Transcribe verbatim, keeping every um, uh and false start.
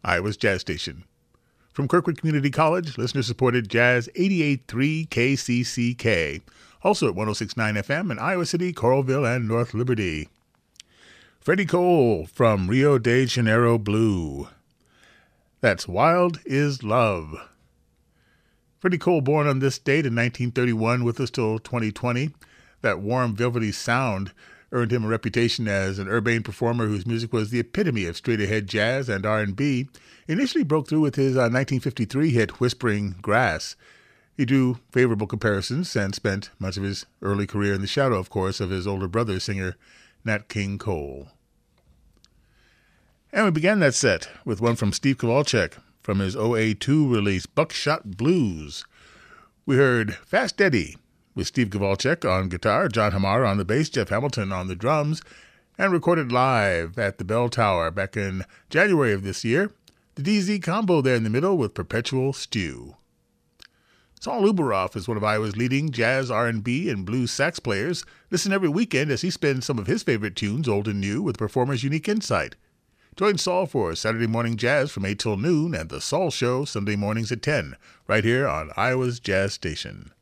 Iowa's Jazz Station. From Kirkwood Community College, listener-supported Jazz eighty-eight point three K C C K. Also at one oh six point nine F M in Iowa City, Coralville, and North Liberty. Freddie Cole from Rio de Janeiro Blue. That's Wild is Love. Freddie Cole, born on this date in nineteen thirty-one, with us till twenty twenty. That warm, velvety sound earned him a reputation as an urbane performer whose music was the epitome of straight-ahead jazz and R and B. Initially broke through with his uh, nineteen fifty-three hit Whispering Grass. He drew favorable comparisons and spent much of his early career in the shadow, of course, of his older brother, singer Nat King Cole. And we began that set with one from Steve Kowalczyk from his oh eight two release, Buckshot Blues. We heard Fast Eddie with Steve Kowalczyk on guitar, John Hamar on the bass, Jeff Hamilton on the drums, and recorded live at the Bell Tower back in January of this year. The D Z combo there in the middle with Perpetual Stew. Saul Uberoff is one of Iowa's leading jazz, R and B, and blues sax players. Listen every weekend as he spins some of his favorite tunes, old and new, with performer's unique insight. Join Saul for Saturday Morning Jazz from eight till noon and The Saul Show Sunday mornings at ten, right here on Iowa's Jazz Station.